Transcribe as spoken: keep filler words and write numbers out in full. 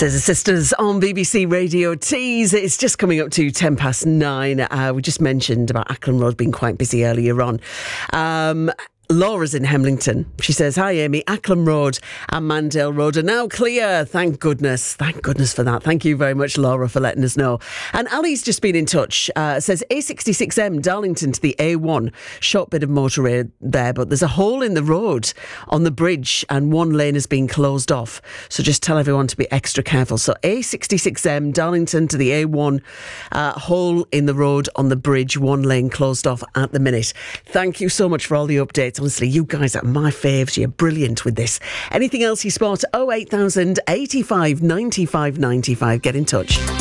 Says the sisters on B B C Radio Tees. It's just coming up to ten past nine. Uh, we just mentioned about Acklam Road being quite busy earlier on. Um... Laura's in Hemlington. She says, hi Amy, Acklam Road and Mandale Road are now clear. Thank goodness. Thank goodness for that. Thank you very much, Laura, for letting us know. And Ali's just been in touch. Uh, says A sixty-six M, Darlington to the A one. Short bit of motorway there, but there's a hole in the road on the bridge and one lane has been closed off. So just tell everyone to be extra careful. So A sixty-six M, Darlington to the A one. Uh, hole in the road on the bridge, one lane closed off at the minute. Thank you so much for all the updates. Honestly, you guys are my faves. You're brilliant with this. Anything else you spot? oh eight thousand eighty-five ninety-five ninety-five. Get in touch.